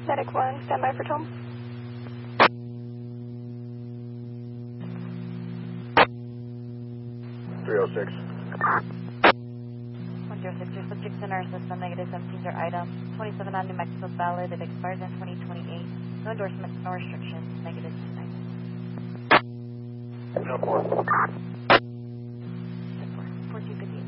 Medic 1, stand by for Tom. .306. 106, your subject's in our system, negative 17 your item. 27 on New Mexico's valid, it expires in 2028. No endorsements, no restrictions, negative 29. No more. 4258.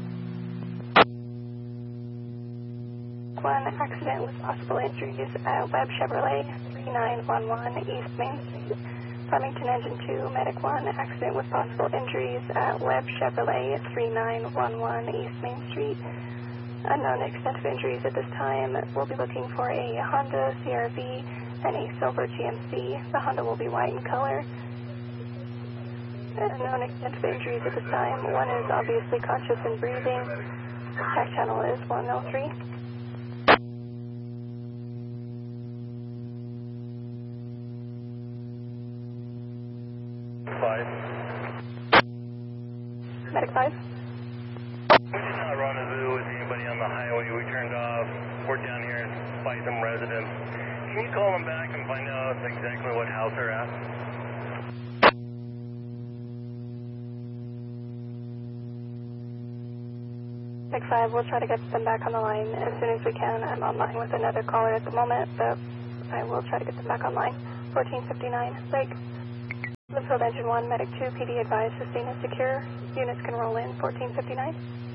One accident with possible injuries at Webb Chevrolet, 3911 East Main Street. Farmington Engine 2, Medic 1, accident with possible injuries at Webb Chevrolet, 3911 East Main Street. Unknown extent of injuries at this time. We'll be looking for a Honda CRV and a silver GMC. The Honda will be white in color. Unknown extent of injuries at this time. One is obviously conscious and breathing. Tac channel is 103. Medic 5. We did not rendezvous with anybody on the highway. We turned off. We're down here by some residents. Can you call them back and find out exactly what house they're at? Medic 5, we'll try to get them back on the line as soon as we can. I'm online with another caller at the moment, but I will try to get them back online. 1459, Lake. Linfield Engine 1, Medic 2, PD advised, sustain is secure. Units can roll in, 1459.